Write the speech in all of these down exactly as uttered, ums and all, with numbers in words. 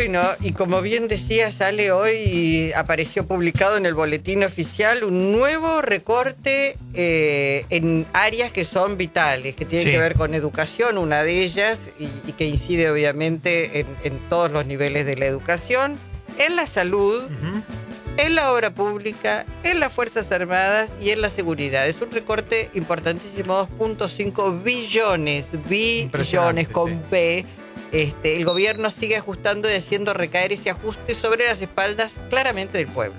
Bueno, y como bien decía, sale hoy y apareció publicado en el boletín oficial un nuevo recorte eh, en áreas que son vitales, que tienen sí. que ver con educación, una de ellas, y, y que incide obviamente en, en todos los niveles de la educación, en la salud, uh-huh. en la obra pública, en las Fuerzas Armadas y en la seguridad. Es un recorte importantísimo, dos punto cinco billones, billones con sí. B. Este, el gobierno sigue ajustando y haciendo recaer ese ajuste sobre las espaldas claramente del pueblo.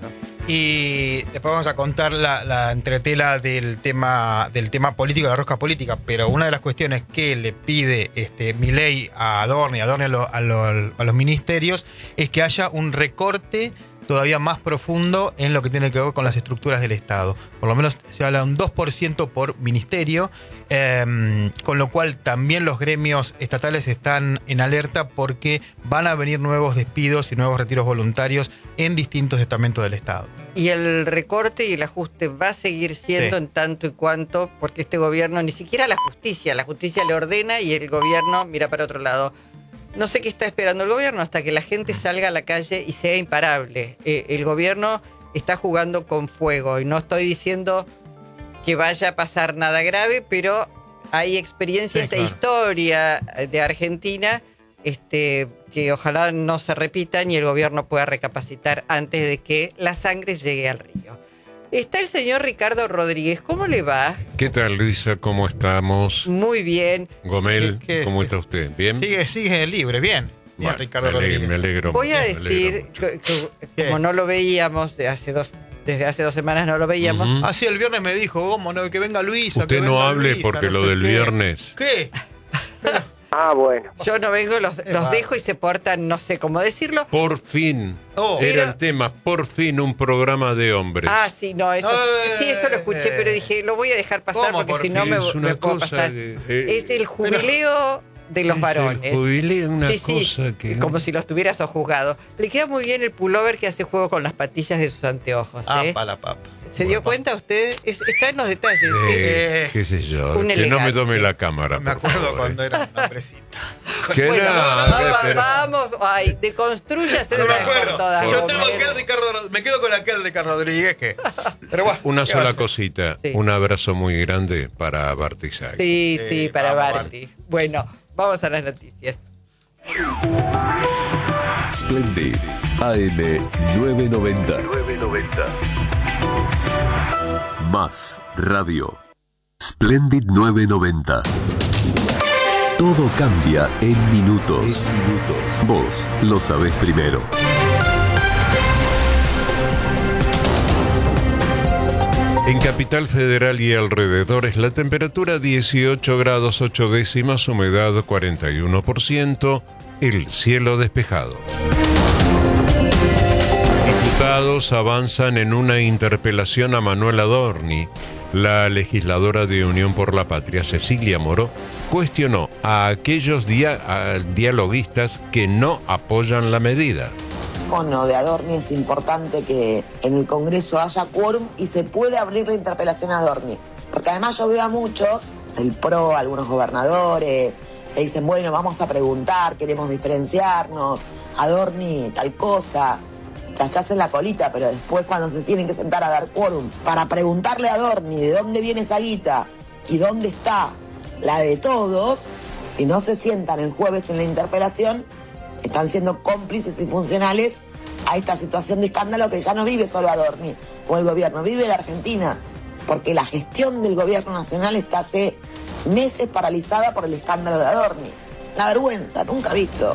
Y después vamos a contar la, la entretela del tema del tema político, la rosca política, pero una de las cuestiones que le pide este, Milei a Adorni, a, Adorni a, lo, a, lo, a los ministerios, es que haya un recorte todavía más profundo en lo que tiene que ver con las estructuras del Estado. Por lo menos se habla de un dos por ciento por ministerio, eh, con lo cual también los gremios estatales están en alerta porque van a venir nuevos despidos y nuevos retiros voluntarios en distintos estamentos del Estado. Y el recorte y el ajuste va a seguir siendo sí. en tanto y cuanto, porque este gobierno, ni siquiera la justicia, la justicia le ordena y el gobierno mira para otro lado. No sé qué está esperando el gobierno hasta que la gente salga a la calle y sea imparable. Eh, el gobierno está jugando con fuego y no estoy diciendo que vaya a pasar nada grave, pero hay experiencias sí, claro. e historia de Argentina este, que ojalá no se repitan y el gobierno pueda recapacitar antes de que la sangre llegue al río. Está el señor Ricardo Rodríguez. ¿Cómo le va? ¿Qué tal, Luisa? ¿Cómo estamos? Muy bien. Gomel, ¿Qué, qué ¿cómo está usted? ¿Bien? Sigue, sigue libre, bien. Bien, bueno, Ricardo me alegro, Rodríguez. Me alegro. Voy a bien, decir, que, que, como no lo veíamos de hace dos, desde hace dos semanas, no lo veíamos. Uh-huh. Ah, sí, el viernes me dijo, ¿cómo no? Que venga Luisa. Usted que no venga hable Luisa, porque no lo sé del qué. viernes. ¿Qué? Ah, bueno. Yo no vengo, los, los dejo y se portan, no sé cómo decirlo. Por fin. Oh, era pero, el tema, por fin un programa de hombres. Ah, sí, no, eso, eh, sí, eso lo escuché, eh, pero dije, lo voy a dejar pasar porque si no me, me puedo pasar. Que, eh, es el jubileo de los varones. El jubileo, una sí, sí, cosa que... como si lo estuviera sojuzgado. Le queda muy bien el pullover que hace juego con las patillas de sus anteojos. Ah, ¿eh? para la papa. ¿Se dio cuenta usted? Es, está en los detalles. Eh, es, qué sé yo. Un que elegante. no me tome la cámara. Me acuerdo favor, cuando eh. era un hombrecito. Que bueno, no, no, no, no, pero... vamos, ay, deconstrúyase de no una me vez acuerdo. por todas. Yo tengo aquel Ricardo, me quedo con aquel Ricardo Rodríguez que. Pero bueno, una sola cosita, sí. Un abrazo muy grande para Bartizag. Sí, sí, sí, para vamos, Barty. Vale. Bueno, vamos a las noticias. Splendid A M nueve noventa. Más Radio. Splendid nueve noventa. Todo cambia en minutos. En minutos. Vos lo sabés primero. En Capital Federal y alrededores la temperatura dieciocho grados ocho décimas, humedad cuarenta y uno por ciento, el cielo despejado. Diputados avanzan en una interpelación a Manuel Adorni. La legisladora de Unión por la Patria, Cecilia Moró, cuestionó a aquellos dia- a dialoguistas que no apoyan la medida. O no, de Adorni es importante que en el Congreso haya quórum y se puede abrir la interpelación a Adorni. Porque además yo veo a muchos, el P R O, algunos gobernadores, que dicen, bueno, vamos a preguntar, queremos diferenciarnos, Adorni, tal cosa. Chachás en la colita, pero después cuando se tienen que sentar a dar quórum para preguntarle a Adorni de dónde viene esa guita y dónde está la de todos, si no se sientan el jueves en la interpelación, están siendo cómplices y funcionales a esta situación de escándalo que ya no vive solo Adorni o el gobierno, vive la Argentina, porque la gestión del gobierno nacional está hace meses paralizada por el escándalo de Adorni. Una vergüenza, nunca visto.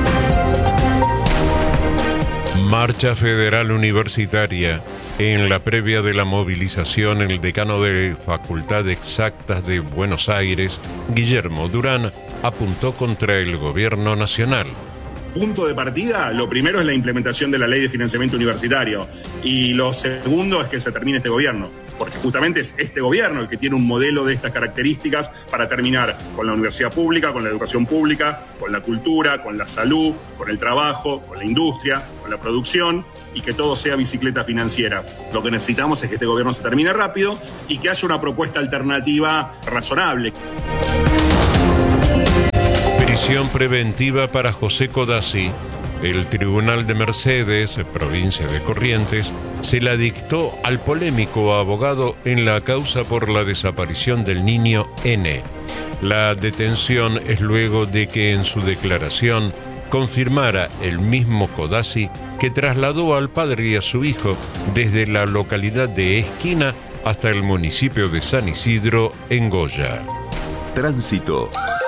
Marcha Federal Universitaria. En la previa de la movilización, el decano de Facultad de Exactas de Buenos Aires, Guillermo Durán, apuntó contra el gobierno nacional. Punto de partida, lo primero es la implementación de la ley de financiamiento universitario y lo segundo es que se termine este gobierno, porque justamente es este gobierno el que tiene un modelo de estas características para terminar con la universidad pública, con la educación pública, con la cultura, con la salud, con el trabajo, con la industria, con la producción y que todo sea bicicleta financiera. Lo que necesitamos es que este gobierno se termine rápido y que haya una propuesta alternativa razonable. Prisión preventiva para José Codazzi. El Tribunal de Mercedes, provincia de Corrientes, se la dictó al polémico abogado en la causa por la desaparición del niño N. La detención es luego de que en su declaración confirmara el mismo Codazzi que trasladó al padre y a su hijo desde la localidad de Esquina hasta el municipio de San Isidro, en Goya. Tránsito.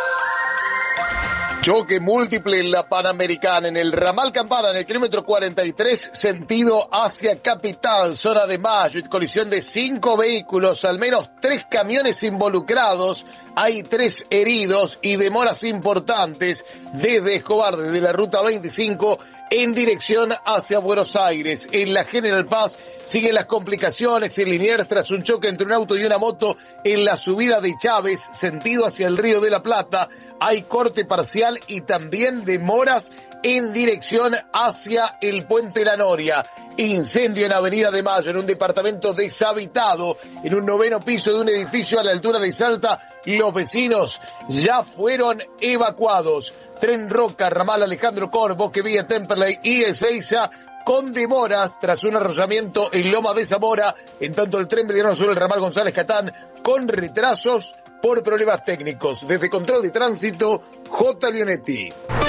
Choque múltiple en la Panamericana, en el ramal Campana, en el kilómetro cuarenta y tres, sentido hacia Capital, zona de Mayo, y colisión de cinco vehículos, al menos tres camiones involucrados, hay tres heridos y demoras importantes desde Escobar, desde la ruta veinticinco, en dirección hacia Buenos Aires. En la General Paz siguen las complicaciones en Liniers tras un choque entre un auto y una moto en la subida de Chávez, sentido hacia el Río de la Plata. Hay corte parcial y también demoras en dirección hacia el Puente La Noria. Incendio en Avenida de Mayo, en un departamento deshabitado, en un noveno piso de un edificio a la altura de Salta. Los vecinos ya fueron evacuados. Tren Roca, ramal Alejandro Cor, Bosque Villa Temperley y Ezeiza, con demoras tras un arrollamiento en Loma de Zamora. En tanto, el tren Belgrano sobre el ramal González Catán, con retrasos por problemas técnicos. Desde Control de Tránsito, J. Leonetti.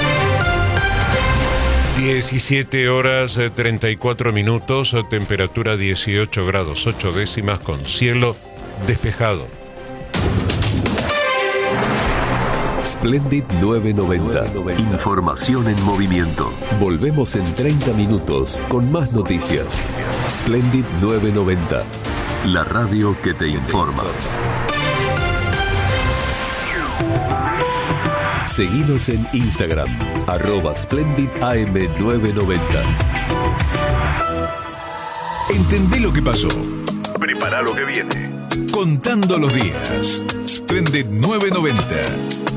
diecisiete horas treinta y cuatro minutos, temperatura dieciocho grados ocho décimas, con cielo despejado. Splendid novecientos noventa. Información en movimiento. Volvemos en treinta minutos con más noticias. Splendid novecientos noventa. La radio que te informa. Seguinos en Instagram, arroba Splendid A M nueve noventa. Entendé lo que pasó. Prepara lo que viene. Contando los días. Splendid novecientos noventa.